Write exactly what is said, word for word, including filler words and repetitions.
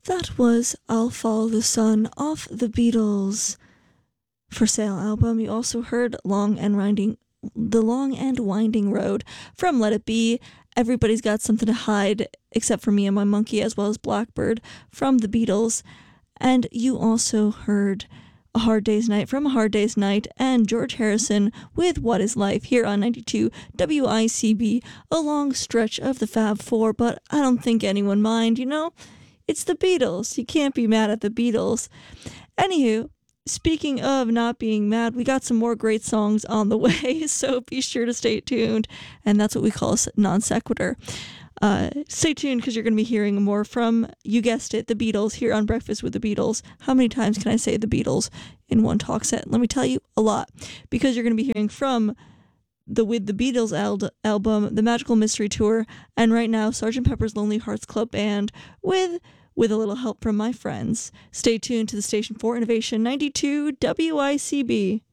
That was I'll Follow the Sun off the Beatles' For Sale album. You also heard Long and Winding, The Long and Winding Road from Let It Be. Everybody's Got Something to Hide, except for Me and My Monkey, as well as Blackbird from the Beatles. And you also heard A Hard Day's Night from A Hard Day's Night and George Harrison with What Is Life here on ninety-two W I C B. A long stretch of the Fab Four, but I don't think anyone mind, you know? It's the Beatles. You can't be mad at the Beatles. Anywho, speaking of not being mad, we got some more great songs on the way, so be sure to stay tuned. And that's what we call a non sequitur. Uh, stay tuned because you're going to be hearing more from, you guessed it, the Beatles here on Breakfast with the Beatles. How many times can I say the Beatles in one talk set? Let me tell you, a lot. Because you're going to be hearing from the With the Beatles al- album, The Magical Mystery Tour, and right now, Sergeant Pepper's Lonely Hearts Club Band with with a little help from my friends. Stay tuned to the station for Innovation ninety-two W I C B.